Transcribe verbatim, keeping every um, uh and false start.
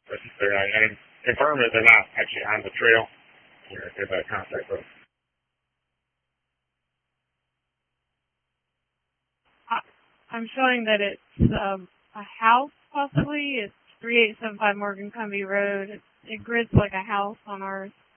necessary. And confirm that they're not actually on the trail. We're going to get that contact book. I'm showing that it's um, a house, possibly. It's three eight seven five Morgan Cumbie Road. It, it grids like a house on ours.